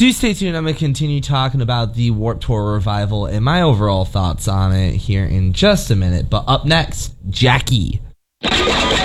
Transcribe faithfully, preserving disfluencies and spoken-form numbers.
Do stay tuned. I'm going to continue talking about the Warped Tour revival and my overall thoughts on it here in just a minute. But up next, Jackie.